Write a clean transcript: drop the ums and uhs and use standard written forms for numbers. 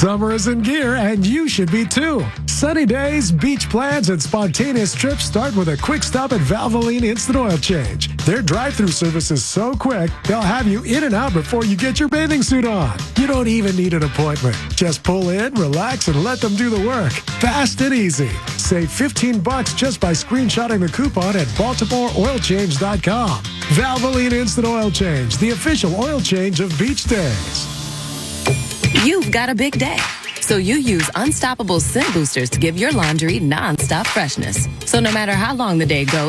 Summer is in gear, and you should be too. Sunny days, beach plans, and spontaneous trips start with a quick stop at Valvoline Instant Oil Change. Their drive-thru service is so quick, they'll have you in and out before you get your bathing suit on. You don't even need an appointment. Just pull in, relax, and let them do the work. Fast and easy. Save $15 just by screenshotting the coupon at BaltimoreOilChange.com. Valvoline Instant Oil Change, the official oil change of beach days. You've got a big day, so you use Unstoppable Scent Boosters to give your laundry non-stop freshness. So no matter how long the day goes,